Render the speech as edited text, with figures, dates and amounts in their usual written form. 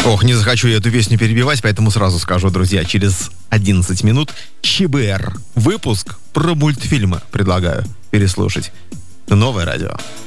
Ох, не захочу я эту песню перебивать, поэтому сразу скажу, друзья, через 11 минут ЧБР. Выпуск про мультфильмы предлагаю переслушать. Новое радио.